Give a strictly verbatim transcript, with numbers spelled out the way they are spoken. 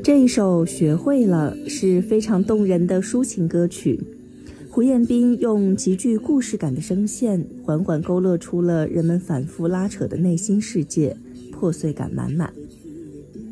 这一首学会了是非常动人的抒情歌曲，胡彦斌用极具故事感的声线缓缓勾勒出了人们反复拉扯的内心世界，破碎感满满。